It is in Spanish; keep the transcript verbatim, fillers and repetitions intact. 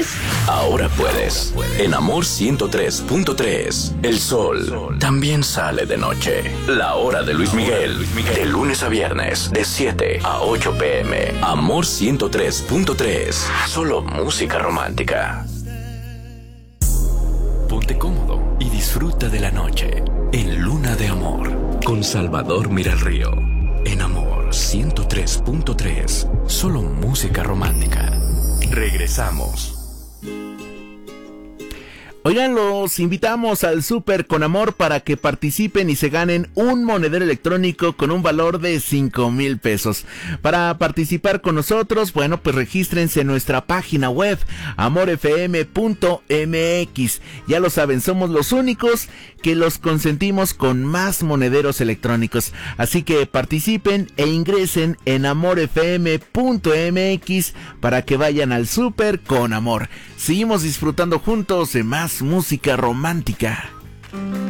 Ahora puedes. En Amor ciento tres punto tres. El sol también sale de noche. La hora de Luis Miguel. De lunes a viernes, de siete a ocho pm. Amor ciento tres punto tres. Solo música romántica. Ponte cómodo y disfruta de la noche. En Luna de Amor. Con Salvador Miralrío. En Amor ciento tres punto tres. Solo música romántica. Regresamos. Oigan, los invitamos al Súper con Amor para que participen y se ganen un monedero electrónico con un valor de cinco mil pesos. Para participar con nosotros, bueno, pues regístrense en nuestra página web, amor f m punto m x. Ya lo saben, somos los únicos que los consentimos con más monederos electrónicos. Así que participen e ingresen en amor f m punto m x para que vayan al Súper con Amor. Seguimos disfrutando juntos de más música romántica.